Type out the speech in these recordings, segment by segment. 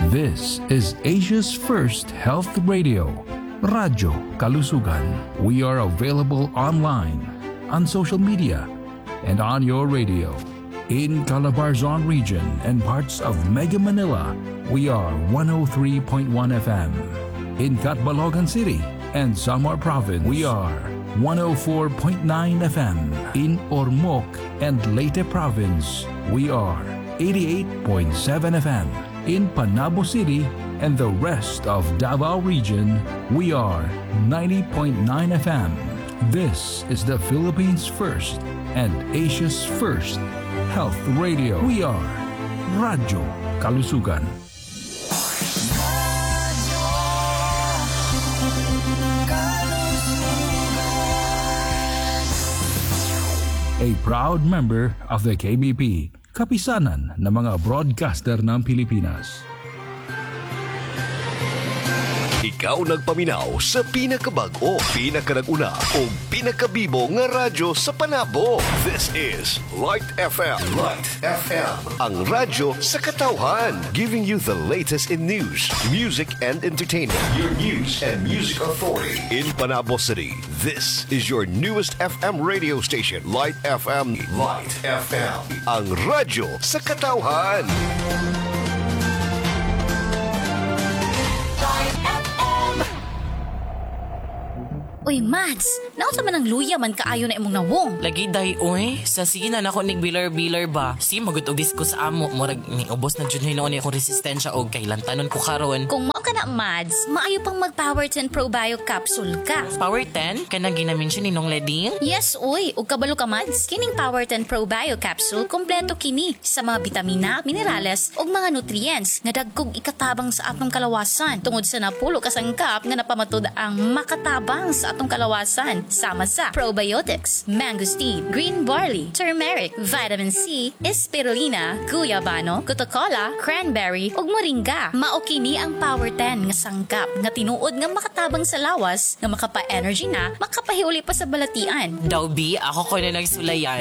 This is Asia's first health radio, Radyo Kalusugan. We are available online, on social media, and on your radio. In Calabarzon region and parts of Mega Manila, we are 103.1 FM. In Catbalogan City and Samar Province, we are 104.9 FM. In Ormoc and Leyte Province, we are 88.7 FM. In Panabo City and the rest of Davao region, we are 90.9 FM. This is the Philippines' first and Asia's first health radio. We are Radyo Kalusugan. A proud member of the KBP, kapisanan ng mga broadcaster ng Pilipinas. Ikaw nagpaminaw sa pinakabago, pinakanaguna o pinakabibo nga radyo sa Panabo. This is Light FM. Light FM. Ang radyo sa katawhan. Giving you the latest in news, music and entertainment. Your news and music authority. In Panabo City, this is your newest FM radio station. Light FM. Light FM. Ang radyo sa katawhan. Uy, Mads, naunsa man ang luya man kaayo na imong nawong. Lagi day, oy. Sa sige na nako nig bilar ba. Si magud og disko sa amo. Murag ning ubos na jud hinuon akong resistensya og kailantanon ko karon. Kung mao ka na, Mads, maayo pang mag Power 10 Probio capsule ka. Power 10? Kanang ginamention ni Nong Leding? Yes, uy. Ug kabalo ka, Mads. Kining Power 10 Probio capsule, kompleto kini sa mga bitamina, minerales, ug mga nutrients nga dagkog ikatabang sa atong kalawasan. Tungod sa napulo ka sangkap nga napamatud ang makatabang sa atong kalawasan sama sa probiotics, mangosteen, green barley, turmeric, vitamin C, spirulina, guyabano, coca-cola, cranberry, ug moringa. Mao kini ang Power 10 nga sangkap nga tinuod nga makatabang sa lawas, nga makapa-energy na, makapahiuli pa sa balatian. Daw bi, ako ko na nagsulayan.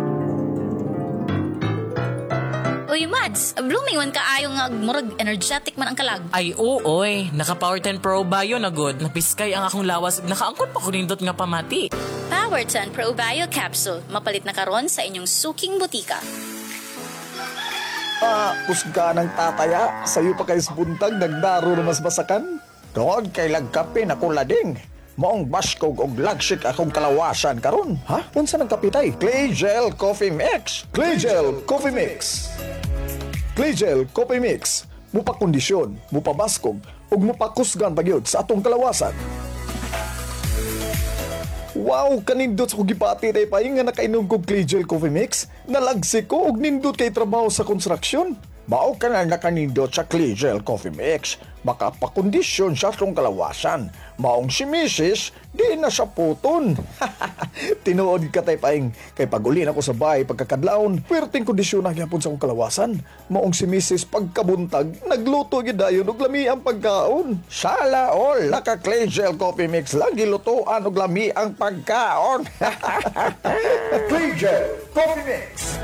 Uy, Mads, blooming man kaayo nga murag energetic man ang kalag. Ay, oy. Naka Power 10 Pro Bio na good. Napiskay ang akong lawas ug nakaangkon pa ko nindot nga pamati. Power 10 Probio capsule, mapalit na karon sa inyong suking butika. Pusga ng tataya, sayo pa kayo buntag, nagdaro na mas masakan. Doon kay lagkape na kulading. Maong baskog og lagsik akong kalawasan karon. Ha? Unsa nang kapitay? Clay Gel Coffee Mix. Clay Gel Coffee Mix. Clay Gel Coffee Mix. Mupakondisyon, mupabaskog, ug mupakusgan pagyud sa atong kalawasan. Wow, kanindot sa kugipati day pa nga nakainom kog Clay Gel Coffee Mix. Nalagsik ko og nindot kay trabaho sa konstruksyon. Mao ka na nakanindot sa Clay Gel Coffee Mix. Makapakondisyon siya sa kalawasan. Maong si Mrs. di na siya puton. Tinuod ka tay paing. Kay pag-uli ako sa bahay pagkakadlaon, perting kondisyon na gyapon sa akong kalawasan. Maong si Mrs. pagkabuntag, nagluto gidayon og lami ang pagkaon. Sala all, naka Clay Gel Coffee Mix lang gilutoan og lami ang pagkaon. Clay Gel Coffee Mix.